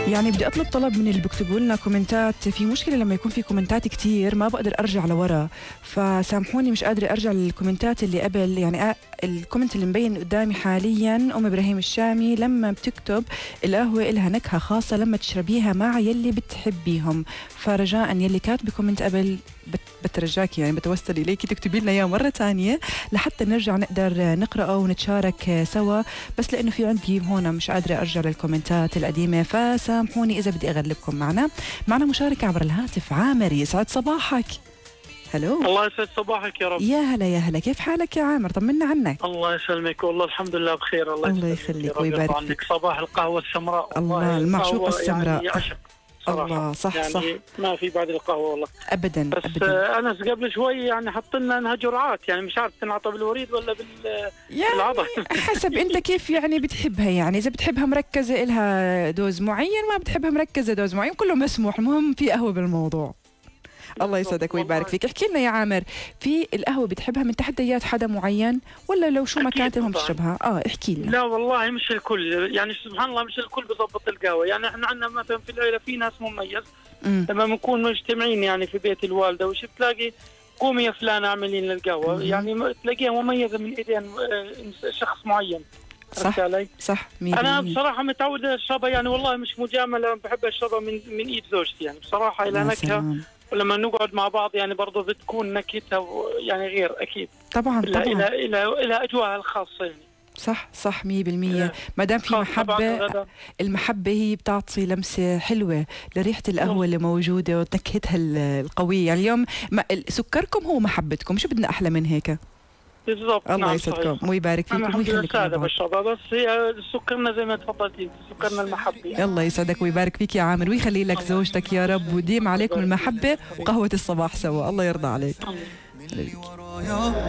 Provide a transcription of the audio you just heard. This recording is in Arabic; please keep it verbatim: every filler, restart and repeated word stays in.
يعني بدي أطلب طلب من اللي بيكتبوا لنا كومنتات. في مشكلة لما يكون في كومنتات كتير ما بقدر أرجع لورا، فسامحوني مش قادرة أرجع للكومنتات اللي قبل. يعني الكومنت اللي مبين قدامي حاليا أم إبراهيم الشامي لما بتكتب القهوة إلها نكهة خاصة لما تشربيها مع يلي بتحبيهم، فرجاء يلي كاتبة كومنت قبل بترجاكي يعني بتوسل إليكي تكتبي لنا إياه مرة تانية لحتى نرجع نقدر نقرأه ونتشارك سوا. بس لأنه في عندي هون مش قادرة أرجع للكومنتات القديمة فسامحوني إذا بدي أغلبكم. معنا معنا مشاركة عبر الهاتف. عامر يسعد صباحك. هلو. الله يسعد صباحك يا رب. يا هلا يا هلا، كيف حالك يا عامر؟ طمنا عنك. الله يسلمك والله الحمد لله بخير. الله, الله يخليك ويبارك فيك. صباح القهوة السمراء. الله المعشوقة السمراء. يعني عشق صراحة. الله صح يعني صح. ما في بعد القهوة والله أبدا بس أبدا. أنس قبل شوي يعني حط لنا انها جرعات، يعني مش عارف تنعطى بالوريد ولا بال يعني بالعضل. حسب انت كيف يعني بتحبها. يعني اذا بتحبها مركزه إلها دوز معين، ما بتحبها مركزه دوز معين، كله مسموح. المهم في قهوه بالموضوع. الله يسعدك ويبارك فيك. احكي لنا يا عامر، في القهوه بتحبها من تحت يد حدا معين ولا لو شو ما كانت المهم تشربها؟ اه احكي لنا. لا والله مش الكل، يعني سبحان الله مش الكل بضبط القهوه. يعني احنا عندنا مثلا في العائله في ناس مميز مم. لما بنكون مجتمعين يعني في بيت الوالده وش بتلاقي قومي يا فلان اعملين للقهوه، مم. يعني تلاقيها مميزه من ايدين شخص معين. صح صح. انا بصراحه متعود اشربها، يعني والله مش مجامله، بحب اشربها من من ايد زوجتي يعني بصراحه الى نكهه، ولما نقعد مع بعض يعني برضه بتكون نكهتها يعني غير اكيد. طبعا طبعا. الى الى الى اجواءها الخاصه يعني. صح صح مية بالمية. ما دام في محبة، المحبة هي بتعطي لمسة حلوة لريحة القهوة اللي موجودة ونكهتها القوية. يعني اليوم سكركم هو محبتكم، شو بدنا أحلى من هيك؟ بالضبط. الله يسعدكم ويبارك فيكم ويخليكم لبعض. بس هي سكرنا زي ما تفضلتي، سكرنا المحبة يعني. الله يسعدك ويبارك فيك يا عامر ويخلي لك زوجتك يا رب وديم عليكم المحبة وقهوة الصباح سوا. الله يرضى عليك.